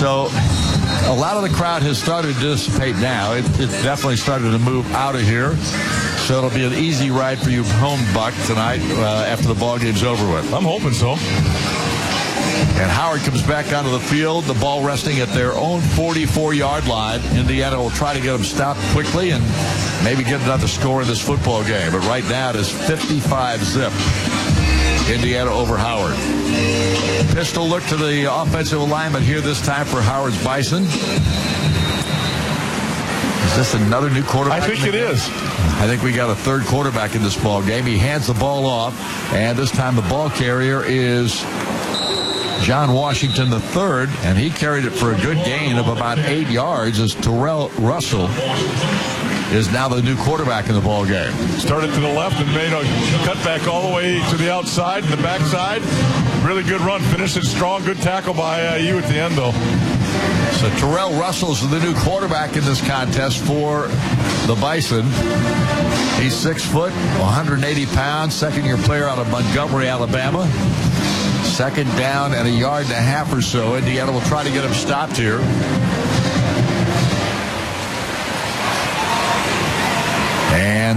So a lot of the crowd has started to dissipate now. It definitely started to move out of here. So it'll be an easy ride for you home, Buck, tonight after the ball game's over with. I'm hoping so. And Howard comes back onto the field, the ball resting at their own 44-yard line. Indiana will try to get them stopped quickly and maybe get another score in this football game. But right now it is 55-zip. Indiana over Howard. Pistol look to the offensive alignment here this time for Howard's Bison. Is this another new quarterback? I think it is. I think we got a third quarterback in this ball game. He hands the ball off, and this time the ball carrier is John Washington III, and he carried it for a good gain of about 8 yards as Terrell Russell is now the new quarterback in the ball game. Started to the left and made a cutback all the way to the outside and the backside. Really good run. Finished it strong. Good tackle by you at the end, though. So Terrell Russell's the new quarterback in this contest for the Bison. He's 6 foot, 180 pounds, second-year player out of Montgomery, Alabama. Second down and a yard and a half or so. Indiana will try to get him stopped here. And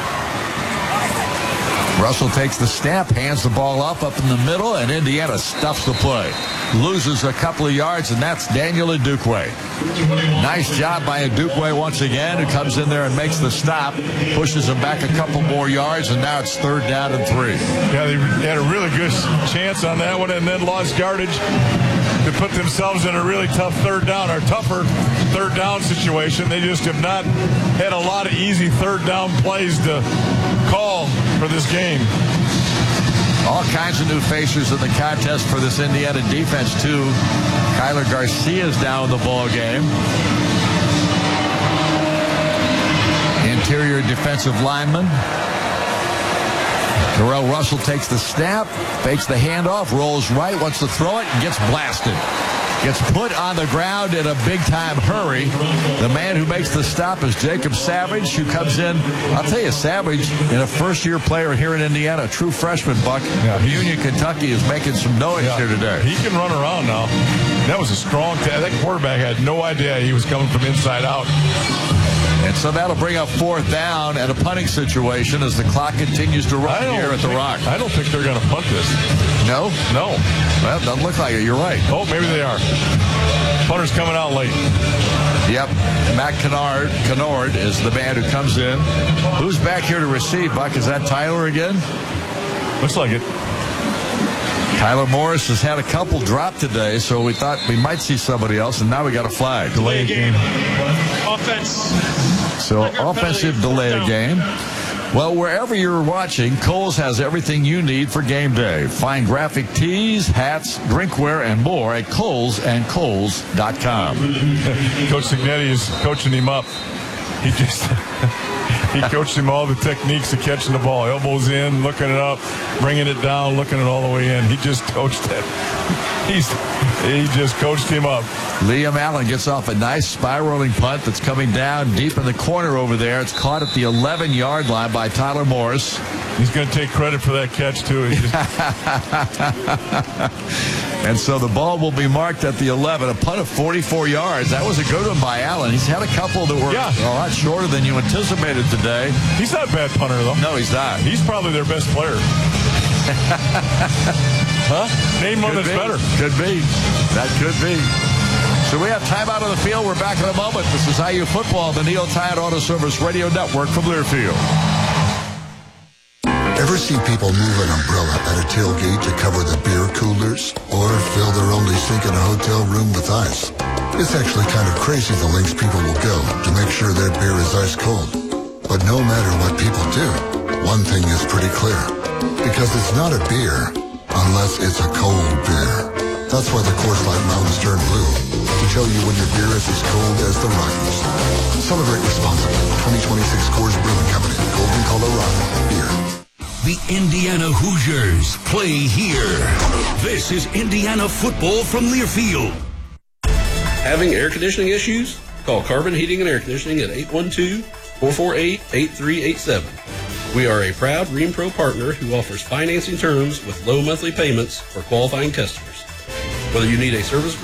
Russell takes the snap, hands the ball up in the middle, and Indiana stuffs the play. Loses a couple of yards, and that's Daniel Ndukwe. Nice job by Ndukwe once again, who comes in there and makes the stop, pushes him back a couple more yards, and now it's 3rd down and 3. Yeah, they had a really good chance on that one and then lost yardage to put themselves in a really tough third down, or tougher third down situation. They just have not had a lot of easy third down plays to call for this game. All kinds of new faces in the contest for this Indiana defense, too. Kyler Garcia is now in the ball game. Interior defensive lineman. Terrell Russell takes the snap, fakes the handoff, rolls right, wants to throw it, and gets blasted. Gets put on the ground in a big-time hurry. The man who makes the stop is Jacob Savage, who comes in. I'll tell you, Savage, in a first-year player here in Indiana, a true freshman, Buck. Yeah, Union, Kentucky is making some noise here today. He can run around now. That was a strong that quarterback had no idea he was coming from inside out. And so that'll bring up 4th down and a punting situation as the clock continues to run here at the Rock. I don't think they're going to punt this. No? No. Well, it doesn't look like it. You're right. Oh, maybe they are. Punter's coming out late. Yep. Matt Kennard is the man who comes in. Who's back here to receive, Buck? Is that Tyler again? Looks like it. Tyler Morris has had a couple drop today, so we thought we might see somebody else, and now we got a flag. Delay a game. Offense. So offensive delay a game. Well, wherever you're watching, Kohl's has everything you need for game day. Find graphic tees, hats, drinkware, and more at Kohl's and Kohl's.com. Coach Signetti is coaching him up. He coached him all the techniques of catching the ball. Elbows in, looking it up, bringing it down, looking it all the way in. He just coached it. He just coached him up. Liam Allen gets off a nice spiraling punt that's coming down deep in the corner over there. It's caught at the 11-yard line by Tyler Morris. He's going to take credit for that catch, too. And so the ball will be marked at the 11, a punt of 44 yards. That was a good one by Allen. He's had a couple that were a lot shorter than you anticipated today. He's not a bad punter, though. No, he's not. He's probably their best player. Huh? Name one that's better. Could be. That could be. So we have time out on the field. We're back in a moment. This is IU Football, the Neil Tide Auto Service Radio Network from Learfield. Ever see people move an umbrella at a tailgate to cover the beer coolers? Or fill their only sink in a hotel room with ice? It's actually kind of crazy the lengths people will go to make sure their beer is ice cold. But no matter what people do, one thing is pretty clear. Because it's not a beer unless it's a cold beer. That's why the Coors Light Mountains turn blue. To tell you when your beer is as cold as the Rockies. Celebrate responsibly. 2026 Coors Brewing Company. Golden, Colorado. Beer. The Indiana Hoosiers play here. This is Indiana football from Learfield. Having air conditioning issues? Call Carbon Heating and Air Conditioning at 812-448-8387. We are a proud ReamPro partner who offers financing terms with low monthly payments for qualifying customers. Whether you need a service